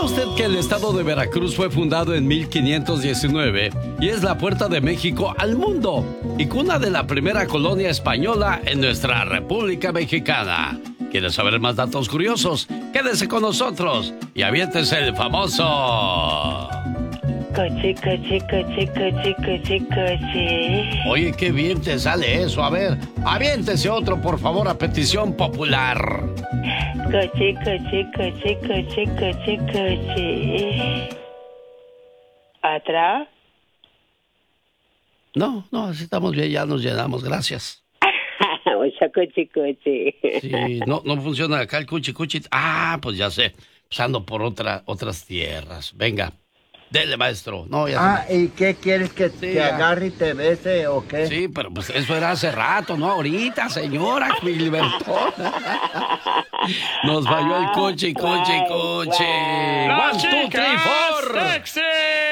usted que el estado de Veracruz fue fundado en 1519 y es la puerta de México al mundo y cuna de la primera colonia española en nuestra República Mexicana? ¿Quieres saber más datos curiosos? Quédese con nosotros y aviéntese el famoso... Coche. Oye, qué bien te sale eso. A ver, aviéntese otro, por favor, a petición popular. Coche. ¿Otra? No, así estamos bien, ya nos llenamos, gracias. Mucho coche. Sí, no funciona acá el cuchi. Ah, pues ya sé, pasando por otras tierras. Venga, dele, maestro. No, ya ¿Y qué quieres que te agarre y te bese o qué? Sí, pero pues eso era hace rato, no ahorita, señora Gilberto. Nos falló el coche. ¡La 1, 2, 3, 4. sexy!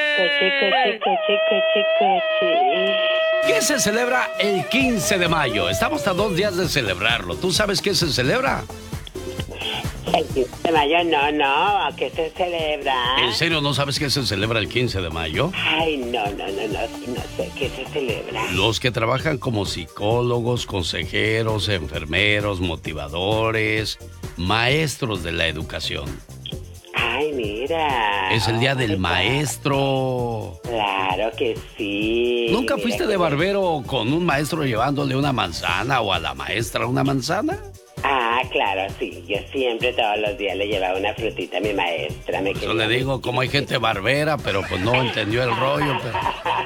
Coche. ¿Qué se celebra el 15 de mayo? Estamos a 2 días de celebrarlo. ¿Tú sabes qué se celebra? El 15 de mayo, no, ¿qué se celebra? ¿En serio no sabes qué se celebra el 15 de mayo? Ay, no sé qué se celebra. Los que trabajan como psicólogos, consejeros, enfermeros, motivadores, maestros de la educación. Ay, mira. Es el día del maestro. Claro que sí. ¿Nunca Mira fuiste que de barbero con un maestro llevándole una manzana o a la maestra una manzana? Ah, claro, sí. Yo siempre, todos los días, le llevaba una frutita a mi maestra. Yo le digo, como hay gente barbera, pero pues no entendió el rollo. Pero...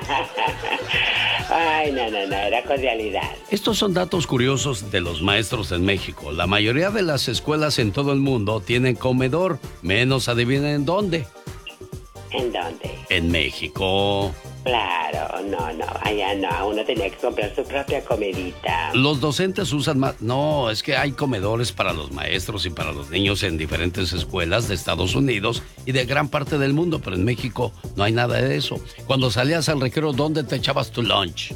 Ay, no, era cordialidad. Estos son datos curiosos de los maestros en México. La mayoría de las escuelas en todo el mundo tienen comedor, menos adivinen dónde. ¿En dónde? En México. Claro, no, allá no, uno tenía que comprar su propia comidita. Los docentes usan más... No, es que hay comedores para los maestros y para los niños en diferentes escuelas de Estados Unidos y de gran parte del mundo, pero en México no hay nada de eso. Cuando salías al recreo, ¿dónde te echabas tu lunch?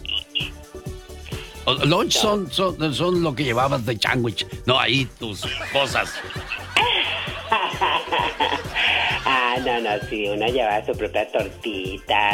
Lunch son lo que llevabas de sándwich, no ahí tus cosas. No, sí, uno lleva su propia tortita,